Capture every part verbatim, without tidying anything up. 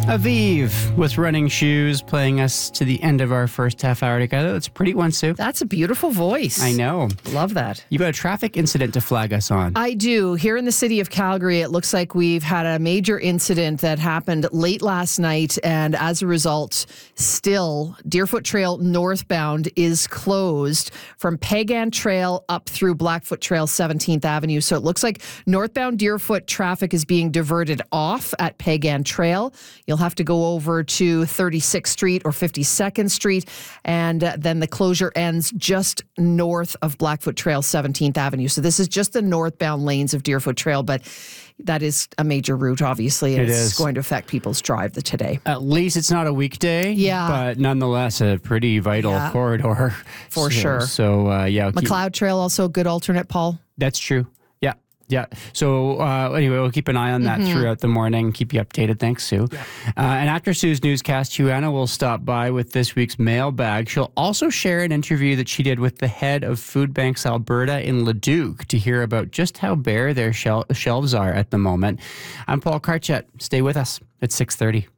Aviv with Running Shoes playing us to the end of our first half hour together. That's a pretty one, Sue. That's a beautiful voice. I know. Love that. You've got a traffic incident to flag us on. I do. Here in the city of Calgary, it looks like we've had a major incident that happened late last night. And as a result, still, Deerfoot Trail northbound is closed from Pagan Trail up through Blackfoot Trail seventeenth Avenue. So it looks like northbound Deerfoot traffic is being diverted off at Pagan Trail. You'll have to go over to thirty-sixth Street or fifty-second Street, and uh, then the closure ends just north of Blackfoot Trail seventeenth Avenue. So this is just the northbound lanes of Deerfoot Trail, but that is a major route, obviously, and It it's is. going to affect people's drive the today. At least it's not a weekday. Yeah. But nonetheless, a pretty vital Yeah. corridor. For So- sure. So, uh, yeah. keep- McLeod Trail, also a good alternate, Paul. That's true. Yeah. Yeah. So uh, anyway, we'll keep an eye on that Mm-hmm. throughout the morning. Keep you updated. Thanks, Sue. Uh, and after Sue's newscast, Huana will stop by with this week's mailbag. She'll also share an interview that she did with the head of Food Banks Alberta in Leduc to hear about just how bare their shel- shelves are at the moment. I'm Paul Karchet. Stay with us at six thirty.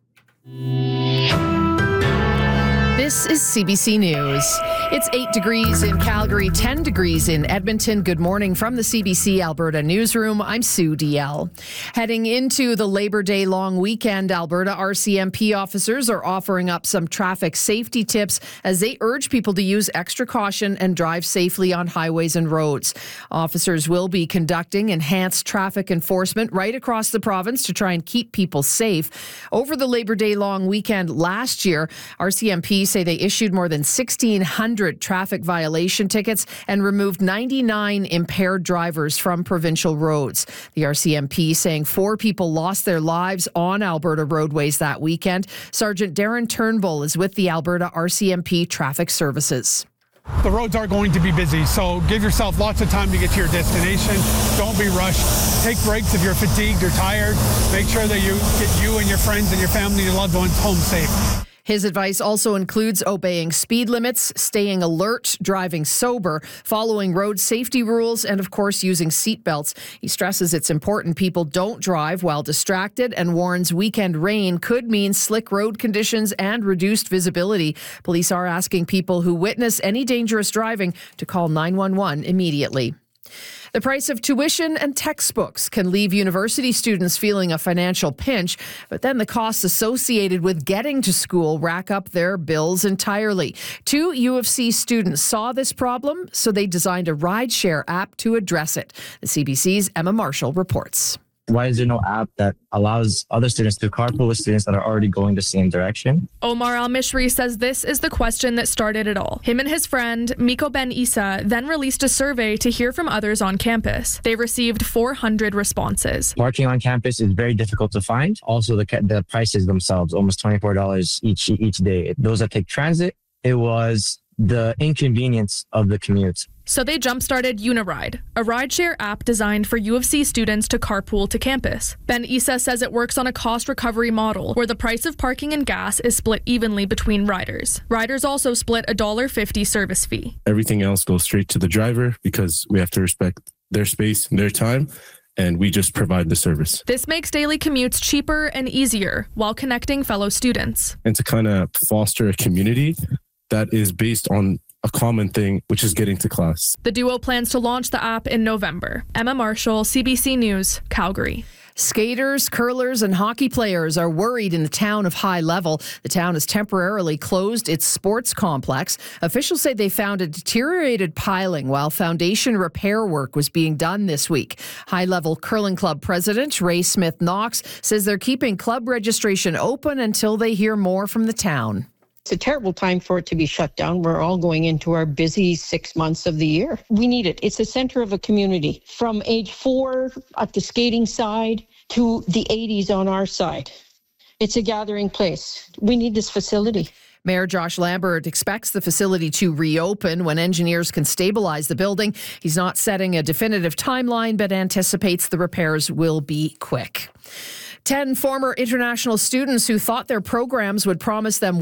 This is C B C News. It's eight degrees in Calgary, ten degrees in Edmonton. Good morning from the C B C Alberta newsroom. I'm Sue D L. Heading into the Labor Day long weekend, Alberta R C M P officers are offering up some traffic safety tips as they urge people to use extra caution and drive safely on highways and roads. Officers will be conducting enhanced traffic enforcement right across the province to try and keep people safe. Over the Labor Day long weekend last year, R C M P say they issued more than sixteen hundred traffic violation tickets and removed ninety-nine impaired drivers from provincial roads. The R C M P saying four people lost their lives on Alberta roadways that weekend. Sergeant Darren Turnbull is with the Alberta R C M P Traffic Services. The roads are going to be busy, so give yourself lots of time to get to your destination. Don't be rushed. Take breaks if you're fatigued or tired. Make sure that you get you and your friends and your family and your loved ones home safe. His advice also includes obeying speed limits, staying alert, driving sober, following road safety rules, and of course using seatbelts. He stresses it's important people don't drive while distracted and warns weekend rain could mean slick road conditions and reduced visibility. Police are asking people who witness any dangerous driving to call nine one one immediately. The price of tuition and textbooks can leave university students feeling a financial pinch, but then the costs associated with getting to school rack up their bills entirely. Two U of C students saw this problem, so they designed a rideshare app to address it. The C B C's Emma Marshall reports. Why is there no app that allows other students to carpool with students that are already going the same direction? Omar Al-Mishri says this is the question that started it all. Him and his friend, Miko Ben Issa, then released a survey to hear from others on campus. They received four hundred responses. Parking on campus is very difficult to find. Also, the ca- the prices themselves, almost twenty-four dollars each each day. Those that take transit, it was the inconvenience of the commute. So they jump-started Uniride, a rideshare app designed for U of C students to carpool to campus. Ben Issa says it works on a cost recovery model where the price of parking and gas is split evenly between riders. Riders also split a one dollar fifty service fee. Everything else goes straight to the driver because we have to respect their space and their time, and we just provide the service. This makes daily commutes cheaper and easier while connecting fellow students. And to kind of foster a community that is based on a common thing, which is getting to class. The duo plans to launch the app in November. Emma Marshall, C B C News, Calgary. Skaters, curlers, and hockey players are worried in the town of High Level. The town has temporarily closed its sports complex. Officials say they found a deteriorated piling while foundation repair work was being done this week. High Level Curling Club President Ray Smith Knox says they're keeping club registration open until they hear more from the town. It's a terrible time for it to be shut down. We're all going into our busy six months of the year. We need it. It's the center of a community. From age four at the skating side to the eighties on our side. It's a gathering place. We need this facility. Mayor Josh Lambert expects the facility to reopen when engineers can stabilize the building. He's not setting a definitive timeline, but anticipates the repairs will be quick. Ten former international students who thought their programs would promise them